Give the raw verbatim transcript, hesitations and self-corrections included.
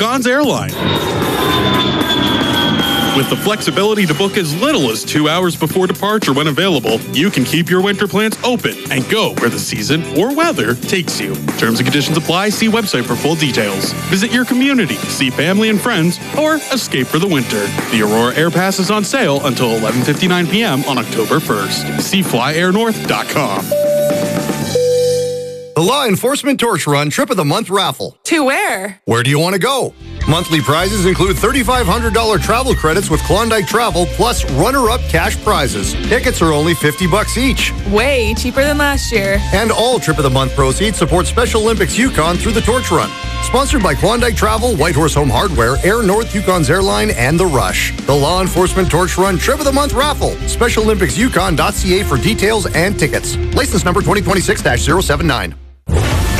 Yukon's airline. With the flexibility to book as little as two hours before departure when available, you can keep your winter plans open and go where the season or weather takes you. Terms and conditions apply. See website for full details. Visit your community, see family and friends, or escape for the winter. The Aurora Air Pass is on sale until eleven fifty-nine p.m. on October first. See fly air north dot com. The Law Enforcement Torch Run Trip of the Month raffle. To where? Where do you want to go? Monthly prizes include three thousand five hundred dollars travel credits with Klondike Travel, plus runner-up cash prizes. Tickets are only fifty bucks each. Way cheaper than last year. And all Trip of the Month proceeds support Special Olympics Yukon through the Torch Run. Sponsored by Klondike Travel, Whitehorse Home Hardware, Air North Yukon's Airline, and The Rush. The Law Enforcement Torch Run Trip of the Month raffle. Special Olympics Yukon dot C A for details and tickets. License number twenty twenty-six dash zero seven nine.